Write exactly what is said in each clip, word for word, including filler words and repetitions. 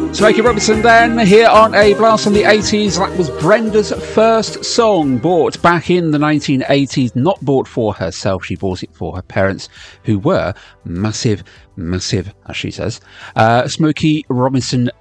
Smokey Robinson then, here on A Blast from the eighties. That was Brenda's first song, bought back in the nineteen eighties. Not bought for herself, she bought it for her parents, who were massive, massive, as she says, uh, Smokey Robinson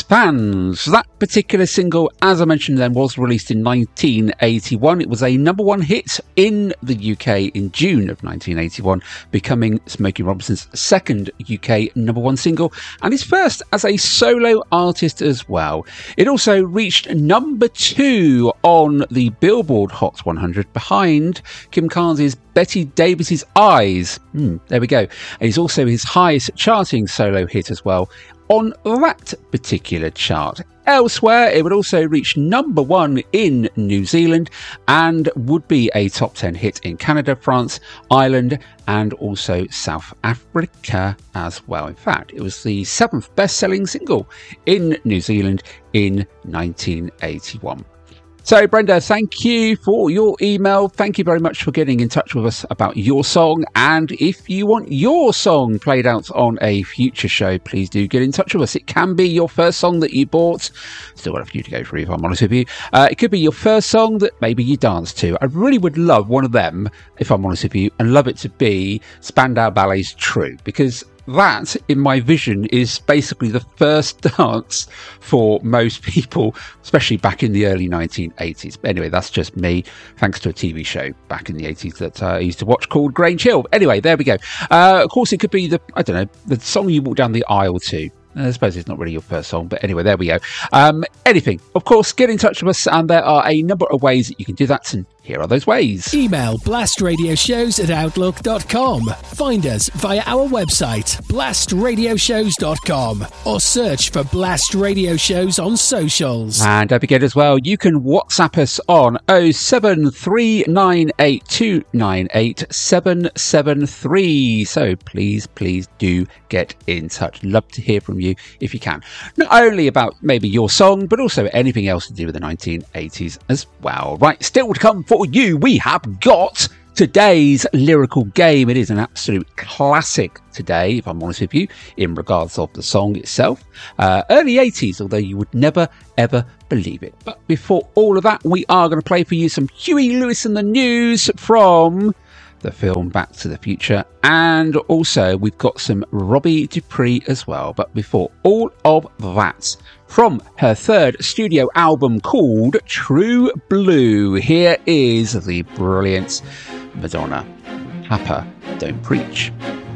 fans. That particular single, as I mentioned then, was released in nineteen eighty-one. It was a number one hit in the U K in June of nineteen eighty-one, becoming Smokey Robinson's second U K number one single and his first as a solo artist as well. It also reached number two on the Billboard Hot one hundred, behind Kim Carnes' Betty Davis's Eyes. Hmm, there we go. And it's also his highest charting solo hit as well on that particular chart. Elsewhere, it would also reach number one in New Zealand and would be a top ten hit in Canada, France, Ireland, and also South Africa as well. In fact, it was the seventh best-selling single in New Zealand in nineteen eighty-one. So, Brenda, thank you for your email. Thank you very much for getting in touch with us about your song. And if you want your song played out on a future show, please do get in touch with us. It can be your first song that you bought. Still got a few to go through, if I'm honest with you. Uh, it could be your first song that maybe you danced to. I really would love one of them, if I'm honest with you, and love it to be Spandau Ballet's True, because that, in my vision, is basically the first dance for most people, especially back in the early nineteen eighties. But anyway, that's just me, thanks to a T V show back in the eighties that uh, I used to watch called Grange Hill. Anyway, there we go. Uh, of course, it could be the, I don't know, the song you walk down the aisle to. I suppose it's not really your first song, but anyway, there we go. Um, anything. Of course, get in touch with us, and there are a number of ways that you can do that, and here are those ways. Email blastradioshows at outlook dot com. Find us via our website, blast radio shows dot com, or search for Blast Radio Shows on socials. And don't forget as well, you can WhatsApp us on oh seven three nine eight two nine eight seven seven three. So please, please do get in touch. Love to hear from you if you can. Not only about maybe your song, but also anything else to do with the nineteen eighties as well. Right, still to come for you, we have got today's lyrical game. It is an absolute classic today, if I'm honest with you, in regards of the song itself. Uh, early eighties, although you would never, ever believe it. But before all of that, we are going to play for you some Huey Lewis and the News from the film Back to the Future, and also we've got some Robbie Dupree as well. But before all of that, from her third studio album called True Blue, here is the brilliant Madonna, Papa Don't Preach.